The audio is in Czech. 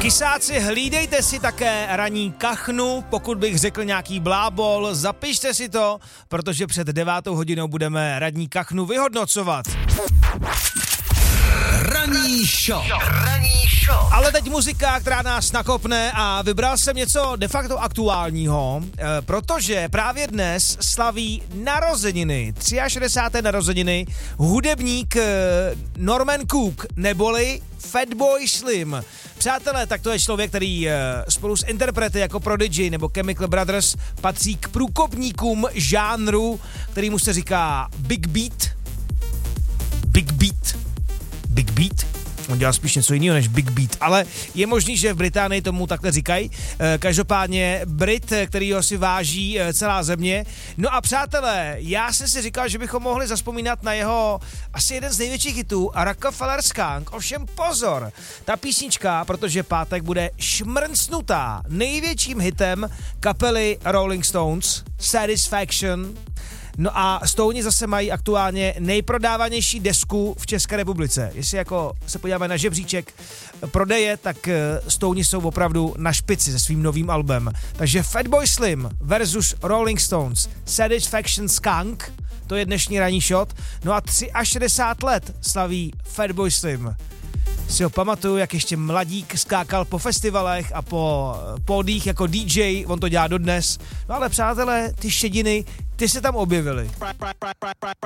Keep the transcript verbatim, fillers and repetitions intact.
Kysáci, hlídejte si také ranní kachnu, pokud bych řekl nějaký blábol, zapište si to, protože před devátou hodinou budeme ranní kachnu vyhodnocovat. Ranní show. Ranní show. Ale teď muzika, která nás nakopne a vybral jsem něco de facto aktuálního, e, protože právě dnes slaví narozeniny, šedesáté třetí narozeniny, hudebník e, Norman Cook, neboli Fatboy Slim. Přátelé, tak to je člověk, který e, spolu s interprety jako Prodigy nebo Chemical Brothers patří k průkopníkům žánru, kterýmu se říká Big Beat. Big Beat. Big Beat. On dělá spíš něco jiného než Big Beat, ale je možný, že v Británii tomu takhle říkají. Každopádně Brit, kterýho si váží celá země. No a přátelé, já jsem si říkal, že bychom mohli zazpomínat na jeho asi jeden z největších hitů, Rockefeller Skunk. Ovšem pozor, ta písnička, protože pátek bude šmrncnutá největším hitem kapely Rolling Stones, Satisfaction. No a Stouni zase mají aktuálně nejprodávanější desku v České republice. Jestli jako se podíváme na žebříček prodeje, tak Stouni jsou opravdu na špici se svým novým albem. Takže Fatboy Slim versus Rolling Stones, Satisfaction Skunk, to je dnešní ranní shot. No a šedesát tři let slaví Fatboy Slim. Si ho pamatuju, jak ještě mladík skákal po festivalech a po pódích jako D J, on to dělá dodnes. No ale přátelé, ty šediny, ty se tam objevily.